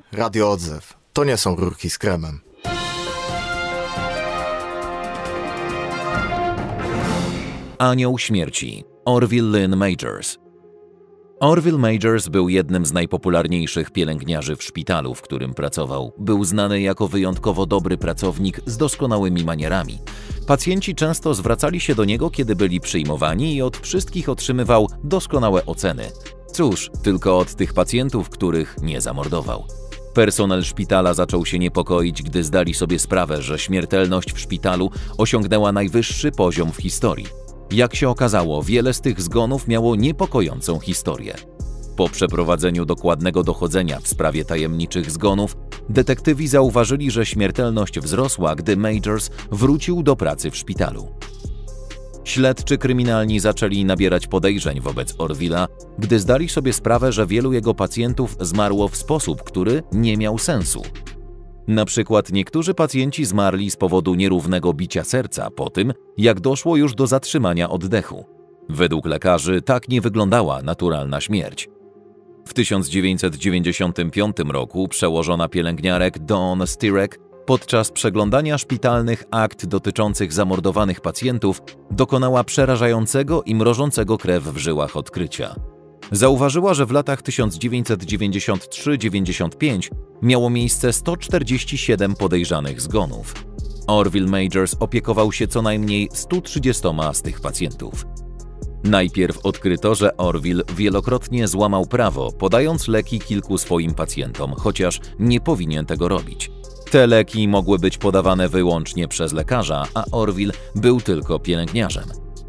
Radio Odzew. To nie są rurki z kremem. Anioł śmierci. Orville Lynn Majors. Orville Majors był jednym z najpopularniejszych pielęgniarzy w szpitalu, w którym pracował. Był znany jako wyjątkowo dobry pracownik z doskonałymi manierami. Pacjenci często zwracali się do niego, kiedy byli przyjmowani i od wszystkich otrzymywał doskonałe oceny. Cóż, tylko od tych pacjentów, których nie zamordował. Personel szpitala zaczął się niepokoić, gdy zdali sobie sprawę, że śmiertelność w szpitalu osiągnęła najwyższy poziom w historii. Jak się okazało, wiele z tych zgonów miało niepokojącą historię. Po przeprowadzeniu dokładnego dochodzenia w sprawie tajemniczych zgonów, detektywi zauważyli, że śmiertelność wzrosła, gdy Majors wrócił do pracy w szpitalu. Śledczy kryminalni zaczęli nabierać podejrzeń wobec Orville'a, gdy zdali sobie sprawę, że wielu jego pacjentów zmarło w sposób, który nie miał sensu. Na przykład niektórzy pacjenci zmarli z powodu nierównego bicia serca po tym, jak doszło już do zatrzymania oddechu. Według lekarzy tak nie wyglądała naturalna śmierć. W 1995 roku przełożona pielęgniarek Dawn Stirek podczas przeglądania szpitalnych akt dotyczących zamordowanych pacjentów dokonała przerażającego i mrożącego krew w żyłach odkrycia. Zauważyła, że w latach 1993-95 miało miejsce 147 podejrzanych zgonów. Orville Majors opiekował się co najmniej 130 z tych pacjentów. Najpierw odkryto, że Orville wielokrotnie złamał prawo, podając leki kilku swoim pacjentom, chociaż nie powinien tego robić. Te leki mogły być podawane wyłącznie przez lekarza, a Orville był tylko pielęgniarzem.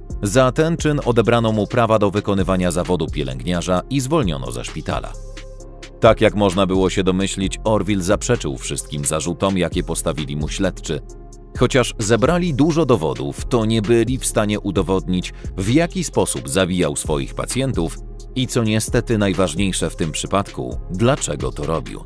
Za ten czyn odebrano mu prawa do wykonywania zawodu pielęgniarza i zwolniono ze szpitala. Tak jak można było się domyślić, Orville zaprzeczył wszystkim zarzutom, jakie postawili mu śledczy. Chociaż zebrali dużo dowodów, to nie byli w stanie udowodnić, w jaki sposób zabijał swoich pacjentów i, co niestety najważniejsze w tym przypadku, dlaczego to robił.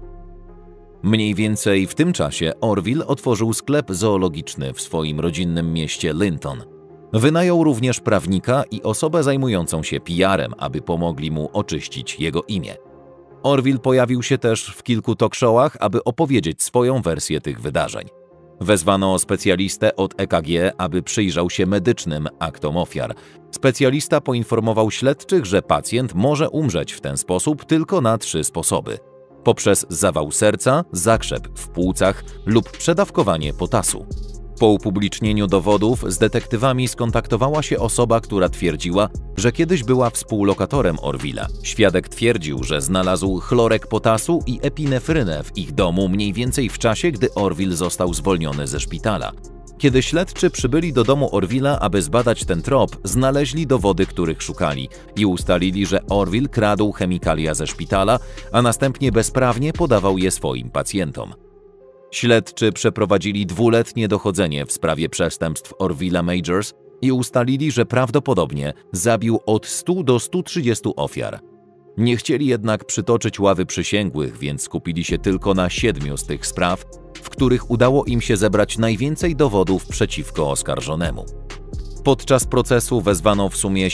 Mniej więcej w tym czasie Orville otworzył sklep zoologiczny w swoim rodzinnym mieście Linton. Wynajął również prawnika i osobę zajmującą się PR-em, aby pomogli mu oczyścić jego imię. Orville pojawił się też w kilku talk-showach, aby opowiedzieć swoją wersję tych wydarzeń. Wezwano specjalistę od EKG, aby przyjrzał się medycznym aktom ofiar. Specjalista poinformował śledczych, że pacjent może umrzeć w ten sposób tylko na 3 sposoby: poprzez zawał serca, zakrzep w płucach lub przedawkowanie potasu. Po upublicznieniu dowodów z detektywami skontaktowała się osoba, która twierdziła, że kiedyś była współlokatorem Orville'a. Świadek twierdził, że znalazł chlorek potasu i epinefrynę w ich domu mniej więcej w czasie, gdy Orville został zwolniony ze szpitala. Kiedy śledczy przybyli do domu Orville'a, aby zbadać ten trop, znaleźli dowody, których szukali i ustalili, że Orville kradł chemikalia ze szpitala, a następnie bezprawnie podawał je swoim pacjentom. Śledczy przeprowadzili 2-letnie dochodzenie w sprawie przestępstw Orville'a Majors i ustalili, że prawdopodobnie zabił od 100 do 130 ofiar. Nie chcieli jednak przytoczyć ławy przysięgłych, więc skupili się tylko na 7 z tych spraw, w których udało im się zebrać najwięcej dowodów przeciwko oskarżonemu. Podczas procesu wezwano w sumie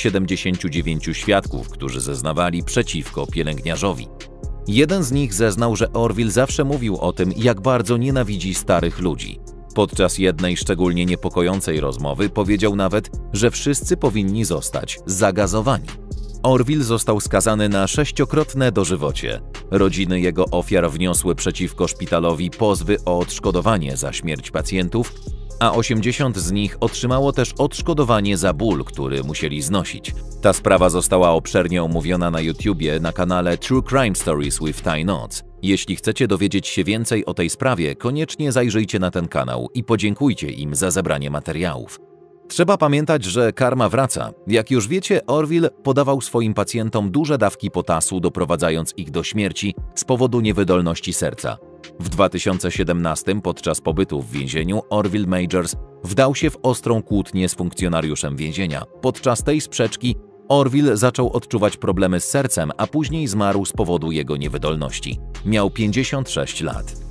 79 świadków, którzy zeznawali przeciwko pielęgniarzowi. Jeden z nich zeznał, że Orville zawsze mówił o tym, jak bardzo nienawidzi starych ludzi. Podczas jednej szczególnie niepokojącej rozmowy powiedział nawet, że wszyscy powinni zostać zagazowani. Orville został skazany na 6-krotne dożywocie. Rodziny jego ofiar wniosły przeciwko szpitalowi pozwy o odszkodowanie za śmierć pacjentów, a 80 z nich otrzymało też odszkodowanie za ból, który musieli znosić. Ta sprawa została obszernie omówiona na YouTubie na kanale True Crime Stories with Ty Knots. Jeśli chcecie dowiedzieć się więcej o tej sprawie, koniecznie zajrzyjcie na ten kanał i podziękujcie im za zebranie materiałów. Trzeba pamiętać, że karma wraca. Jak już wiecie, Orville podawał swoim pacjentom duże dawki potasu, doprowadzając ich do śmierci z powodu niewydolności serca. W 2017 podczas pobytu w więzieniu Orville Majors wdał się w ostrą kłótnię z funkcjonariuszem więzienia. Podczas tej sprzeczki Orville zaczął odczuwać problemy z sercem, a później zmarł z powodu jego niewydolności. Miał 56 lat.